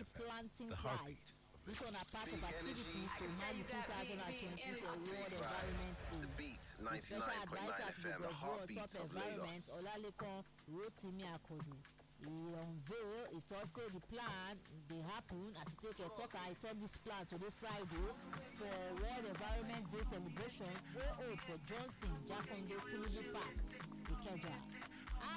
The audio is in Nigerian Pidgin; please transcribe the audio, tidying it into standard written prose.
tree planting drives. This one are part of activities to mark the 2020 World Environment Day. The special advisor to the Glasgow Top Environment, Olalekan Rotimi Akodo, he unveiled. It also the plan they happen as he take a talk. I told this plan today Friday for World Environment Day celebration. Way old for Johnson Jakonde Tinubu Park, Ikeja.